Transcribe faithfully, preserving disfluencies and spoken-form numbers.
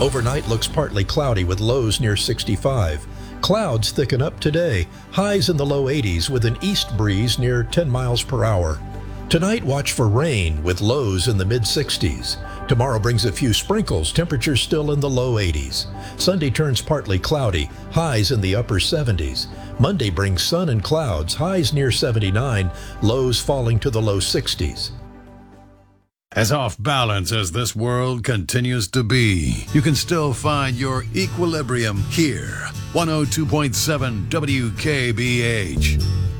Overnight looks partly cloudy with lows near sixty-five. Clouds thicken up today, highs in the low eighties with an east breeze near ten miles per hour. Tonight, watch for rain with lows in the mid-sixties. Tomorrow brings a few sprinkles, temperatures still in the low eighties. Sunday turns partly cloudy, highs in the upper seventies. Monday brings sun and clouds, highs near seventy-nine, lows falling to the low sixties. As off balance as this world continues to be, you can still find your equilibrium here. one oh two point seven W K B H.